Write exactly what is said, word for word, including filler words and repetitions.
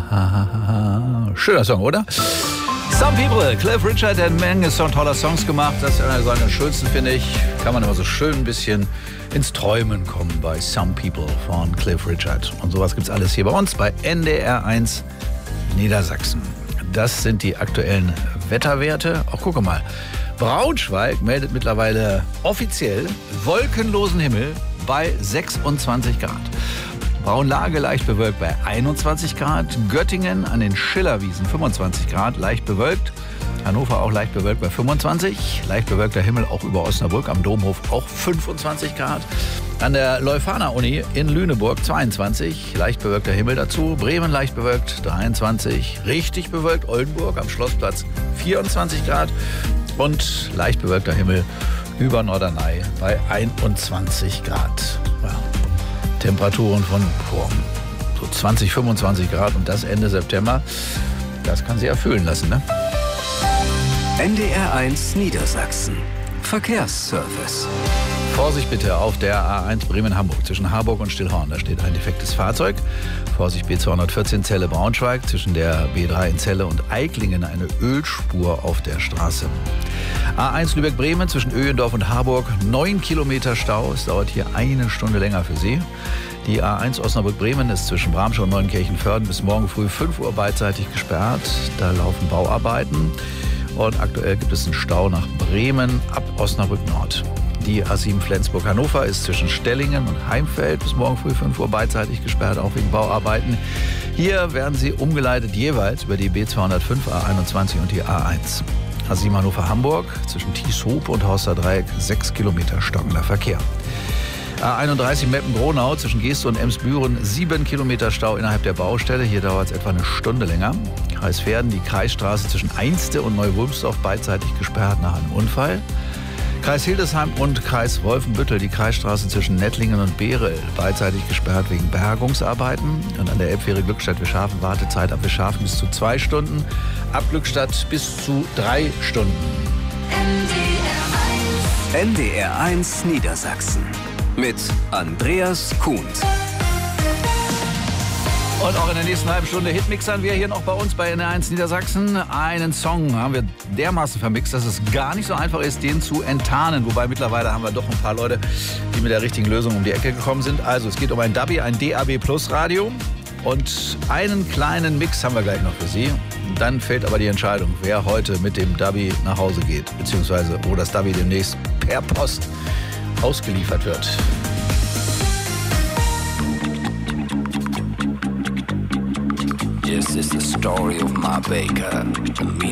Schöner Song, oder? Some People, Cliff Richard hat eine Menge Song, toller Songs gemacht. Das ist einer seiner schönsten, finde ich. Kann man immer so schön ein bisschen ins Träumen kommen bei Some People von Cliff Richard. Und sowas gibt's alles hier bei uns bei N D R eins Niedersachsen. Das sind die aktuellen Wetterwerte. Ach, gucke mal. Braunschweig meldet mittlerweile offiziell wolkenlosen Himmel bei sechsundzwanzig Grad. Braunlage leicht bewölkt bei einundzwanzig Grad. Göttingen an den Schillerwiesen fünfundzwanzig Grad, leicht bewölkt. Hannover auch leicht bewölkt bei fünfundzwanzig. Leicht bewölkter Himmel auch über Osnabrück am Domhof auch fünfundzwanzig Grad. An der Leuphana-Uni in Lüneburg zweiundzwanzig. Leicht bewölkter Himmel dazu. Bremen leicht bewölkt dreiundzwanzig. Richtig bewölkt Oldenburg am Schlossplatz vierundzwanzig Grad. Und leicht bewölkter Himmel über Norderney bei einundzwanzig Grad. Ja. Temperaturen von boah, so zwanzig, fünfundzwanzig Grad und das Ende September. Das kann sie erfüllen lassen, ne? N D R eins Niedersachsen. Verkehrsservice. Vorsicht bitte auf der A eins Bremen-Hamburg zwischen Harburg und Stillhorn. Da steht ein defektes Fahrzeug. Vorsicht B zweihundertvierzehn Celle Braunschweig zwischen der B drei in Celle und Eiklingen eine Ölspur auf der Straße. A eins Lübeck-Bremen zwischen Öhendorf und Harburg neun Kilometer Stau. Es dauert hier eine Stunde länger für Sie. Die A eins Osnabrück-Bremen ist zwischen Bramschau und Neunkirchen-Förden bis morgen früh fünf Uhr beidseitig gesperrt. Da laufen Bauarbeiten. Und aktuell gibt es einen Stau nach Bremen ab Osnabrück Nord. Die A sieben Flensburg-Hannover ist zwischen Stellingen und Heimfeld bis morgen früh fünf Uhr beidseitig gesperrt, auch wegen Bauarbeiten. Hier werden sie umgeleitet jeweils über die B zweihundertfünf, A einundzwanzig und die A eins. A sieben Hannover-Hamburg zwischen Thieshope und Horster-Dreieck sechs Kilometer stockender Verkehr. A einunddreißig Meppen-Gronau zwischen Geeste und Emsbüren sieben Kilometer Stau innerhalb der Baustelle. Hier dauert es etwa eine Stunde länger. Kreis Verden, die Kreisstraße zwischen Einste und Neuwulmsdorf beidseitig gesperrt nach einem Unfall. Kreis Hildesheim und Kreis Wolfenbüttel, die Kreisstraße zwischen Nettlingen und Behrel beidseitig gesperrt wegen Bergungsarbeiten. Und an der Elbfähre Glückstadt-Wischhafen Wartezeit ab Wischhafen bis zu zwei Stunden, ab Glückstadt bis zu drei Stunden. N D R eins Niedersachsen mit Andreas Kuhns. Und auch in der nächsten halben Stunde Hitmixern wir hier noch bei uns bei N D R eins Niedersachsen. Einen Song haben wir dermaßen vermixt, dass es gar nicht so einfach ist, den zu enttarnen. Wobei mittlerweile haben wir doch ein paar Leute, die mit der richtigen Lösung um die Ecke gekommen sind. Also es geht um ein Dubby, ein D A B Plus Radio. Und einen kleinen Mix haben wir gleich noch für Sie. Dann fällt aber die Entscheidung, wer heute mit dem Dubby nach Hause geht. Beziehungsweise wo das Dubby demnächst per Post ausgeliefert wird. This is the story of my baker.